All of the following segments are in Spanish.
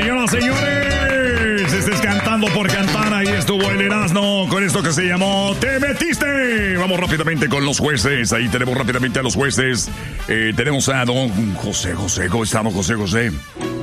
Señoras, señores, estés cantando por cantar. Ahí estuvo el Erasmo con esto que se llamó Te Metiste. Vamos rápidamente con los jueces. Ahí tenemos rápidamente a los jueces. Tenemos a don José. ¿Cómo estamos, José?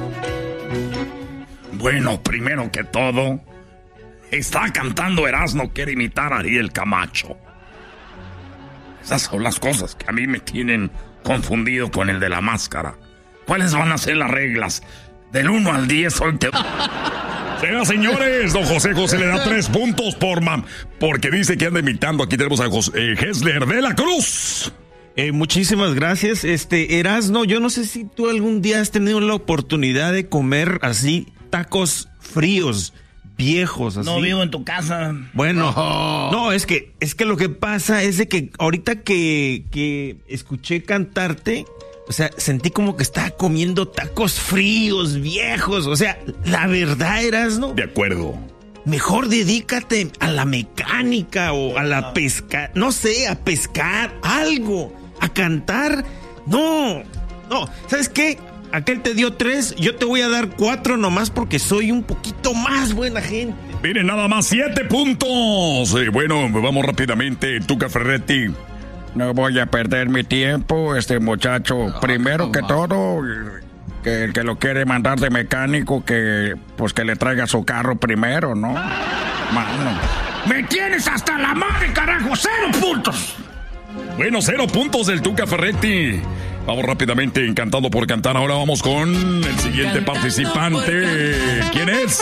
Bueno, primero que todo, está cantando Erasmo, quiere imitar a Ariel Camacho. Esas son las cosas que a mí me tienen confundido con el de la máscara. ¿Cuáles van a ser las reglas? Del 1 al 10 hoy te... Señores, don José le da 3 puntos porque dice que anda imitando. Aquí tenemos a Hesler de la Cruz. Muchísimas gracias. Erasmo, yo no sé si tú algún día has tenido la oportunidad de comer así tacos fríos, viejos, así. No vivo en tu casa. Bueno, no, es que lo que pasa es de que ahorita que escuché cantarte, o sea, sentí como que estaba comiendo tacos fríos, viejos. O sea, la verdad, Erasmo. De acuerdo. Mejor dedícate a la mecánica o a la pesca, no sé, a pescar algo, a cantar. No, ¿sabes qué? Aquel te dio 3, yo te voy a dar 4 nomás porque soy un poquito más buena gente. Miren, nada más 7 puntos. Bueno, vamos rápidamente, Tuca Ferretti. No voy a perder mi tiempo, muchacho. Primero que todo, que el que lo quiere mandar de mecánico, que le traiga su carro primero, ¿no? Mano. ¡Me tienes hasta la madre, carajo! ¡0 puntos! Bueno, 0 puntos del Tuca Ferretti. Vamos rápidamente, encantando por cantar. Ahora vamos con el siguiente participante. ¿Quién es?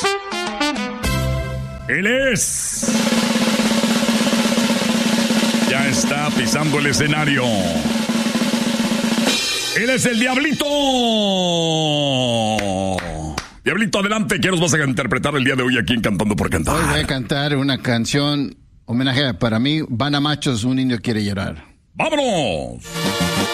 Él es... Ya está pisando el escenario. Él es el Diablito. Diablito, adelante. ¿Qué nos vas a interpretar el día de hoy aquí en Cantando por Cantar? Hoy voy a cantar una canción homenaje para mí. Van a Machos, un niño quiere llorar. ¡Vámonos!